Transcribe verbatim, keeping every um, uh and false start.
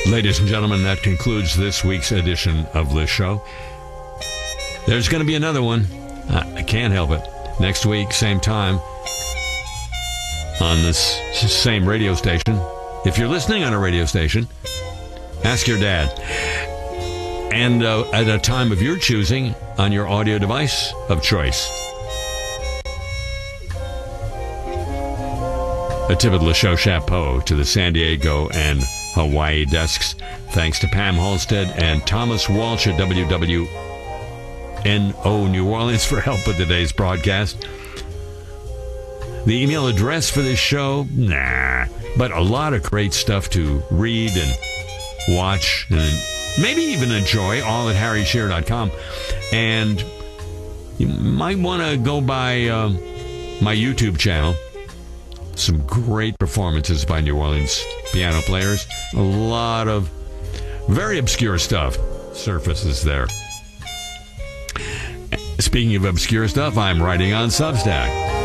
Ladies and gentlemen, that concludes this week's edition of the show. There's going to be another one. I can't help it. Next week, same time, on this same radio station. If you're listening on a radio station, ask your dad. And uh, at a time of your choosing on your audio device of choice. A tip of the show chapeau to the San Diego and Hawaii desks. Thanks to Pam Halstead and Thomas Walsh at W W N O New Orleans for help with today's broadcast. The email address for this show, nah, but a lot of great stuff to read and watch and maybe even enjoy, all at harry shearer dot com. And you might want to go by um, my YouTube channel. Some great performances by New Orleans piano players. A lot of very obscure stuff surfaces there. Speaking of obscure stuff, I'm writing on Substack.